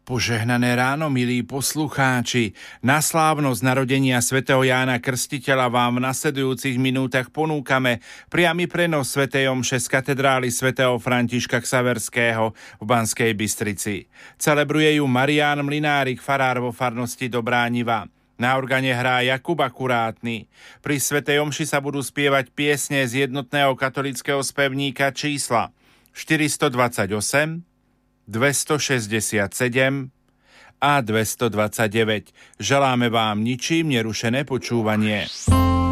Požehnané ráno, milí poslucháči. Na slávnosť narodenia svätého Jána Krstiteľa vám v nasledujúcich minútach ponúkame priamy prenos svätej omše z katedrály svätého Františka Xaverského v Banskej Bystrici. Celebruje ju Marián Mlynárik, farár vo farnosti Dobrá Niva. Na organe hrá Jakub Akurátny. Pri svätej omši sa budú spievať piesne z jednotného katolického spevníka čísla 428, 267 a 229. Želáme vám ničím nerušené počúvanie.